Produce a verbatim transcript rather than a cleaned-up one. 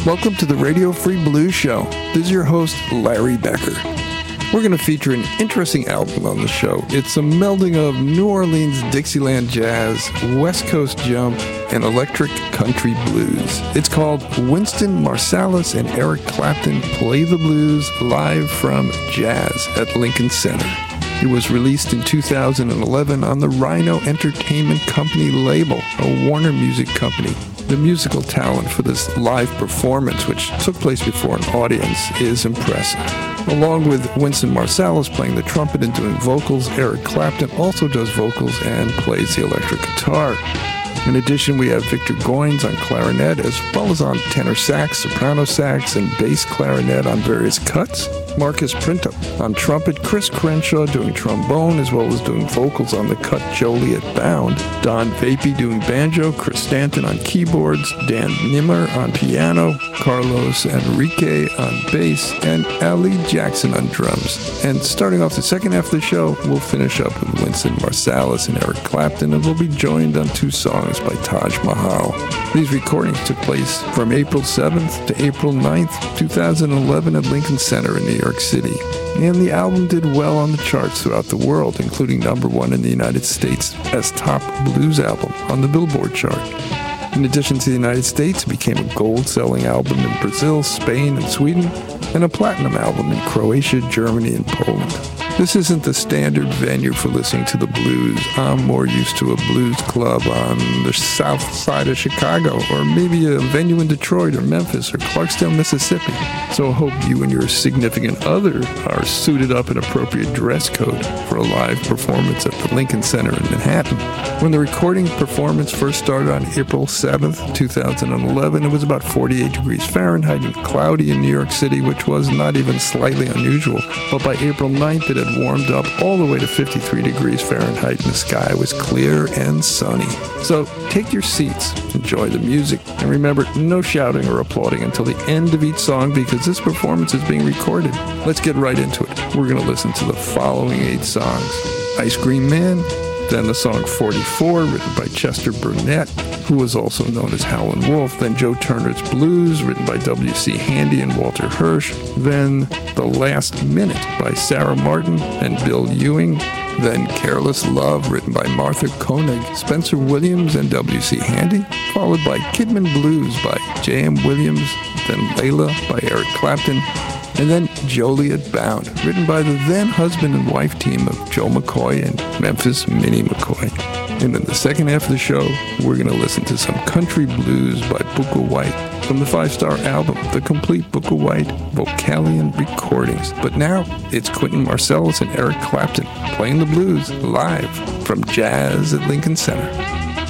Welcome to the Radio Free Blues Show. This is your host, Larry Becker. We're going to feature an interesting album on the show. It's a melding of New Orleans Dixieland jazz, West Coast jump, and electric country blues. It's called Wynton Marsalis and Eric Clapton Play the Blues live from Jazz at Lincoln Center. It was released in two thousand eleven on the Rhino Entertainment Company label, a Warner Music company. The musical talent for this live performance, which took place before an audience, is impressive. Along with Wynton Marsalis playing the trumpet and doing vocals, Eric Clapton also does vocals and plays the electric guitar. In addition, we have Victor Goines on clarinet, as well as on tenor sax, soprano sax, and bass clarinet on various cuts. Marcus Printup on trumpet, Chris Crenshaw doing trombone, as well as doing vocals on the cut Joliet Bound. Don Vapey doing banjo, Chris Stanton on keyboards, Dan Nimmer on piano, Carlos Enrique on bass, and Ali Jackson on drums. And starting off the second half of the show, we'll finish up with Wynton Marsalis and Eric Clapton, and we'll be joined on two songs by Taj Mahal. These recordings took place from April seventh to April ninth, twenty eleven at Lincoln Center in New York City. And the album did well on the charts throughout the world, including number one in the United States as top blues album on the Billboard chart. In addition to the United States, it became a gold-selling album in Brazil, Spain, and Sweden, and a platinum album in Croatia, Germany, and Poland. This isn't the standard venue for listening to the blues. I'm more used to a blues club on the south side of Chicago, or maybe a venue in Detroit or Memphis or Clarksdale, Mississippi. So I hope you and your significant other are suited up in appropriate dress code for a live performance at the Lincoln Center in Manhattan. When the recording performance first started on April seventh, twenty eleven, it was about forty-eight degrees Fahrenheit and cloudy in New York City, which was not even slightly unusual. But by April ninth, it had warmed up all the way to fifty-three degrees Fahrenheit and the sky was clear and sunny. So take your seats, enjoy the music, and remember, no shouting or applauding until the end of each song because this performance is being recorded. Let's get right into it. We're going to listen to the following eight songs. Ice Cream Man, then the song forty-four, written by Chester Burnett, who was also known as Howlin' Wolf, then Joe Turner's Blues, written by W C Handy and Walter Hirsch, then The Last Minute by Sarah Martin and Bill Ewing, then Careless Love, written by Martha Koenig, Spencer Williams, and W C Handy, followed by Kidman Blues by J M Williams, then Layla by Eric Clapton, and then Joliet Bound, written by the then husband and wife team of Joe McCoy and Memphis Minnie McCoy. And in the second half of the show, we're going to listen to some country blues by Booker White from the five-star album, The Complete Booker White Vocalion Recordings. But now, it's Wynton Marsalis and Eric Clapton playing the blues live from Jazz at Lincoln Center.